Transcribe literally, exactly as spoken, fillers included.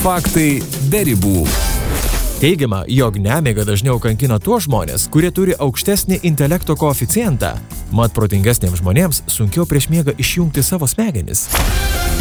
Faktai be ribų. Teigiama, jog nemiga dažniau kankina tuos žmonės, kurie turi aukštesnį intelekto koeficientą, mat protingesniems žmonėms sunkiau prieš miegą išjungti savo smegenis.